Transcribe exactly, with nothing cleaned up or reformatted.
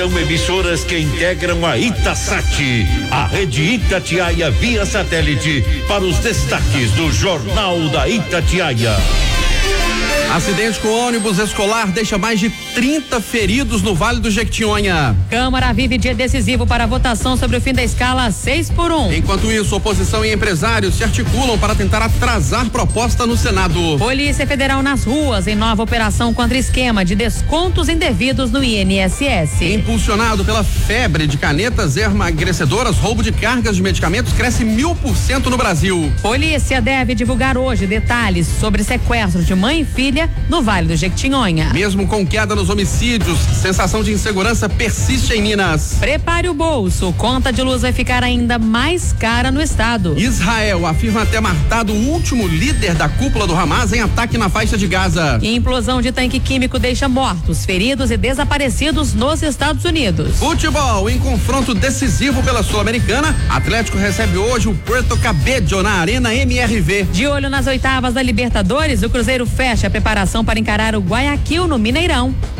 São emissoras que integram a Itasat, a rede Itatiaia via satélite, para os destaques do Jornal da Itatiaia. Acidente com ônibus escolar deixa mais de trinta feridos no Vale do Jequitinhonha. Câmara vive dia decisivo para a votação sobre o fim da escala seis por um. Enquanto isso, oposição e empresários se articulam para tentar atrasar proposta no Senado. Polícia Federal nas ruas em nova operação contra esquema de descontos indevidos no I N S S. Impulsionado pela febre de canetas emagrecedoras, roubo de cargas de medicamentos cresce mil por cento no Brasil. Polícia deve divulgar hoje detalhes sobre sequestro de mãe e filha no Vale do Jequitinhonha. Mesmo com queda nos homicídios, sensação de insegurança persiste em Minas. Prepare o bolso, conta de luz vai ficar ainda mais cara no estado. Israel afirma ter matado o último líder da cúpula do Hamas em ataque na faixa de Gaza. Implosão de tanque químico deixa mortos, feridos e desaparecidos nos Estados Unidos. Futebol, em confronto decisivo pela Sul-Americana, Atlético recebe hoje o Puerto Cabello na Arena M R V. De olho nas oitavas da Libertadores, o Cruzeiro fecha a preparação para encarar o Guayaquil no Mineirão.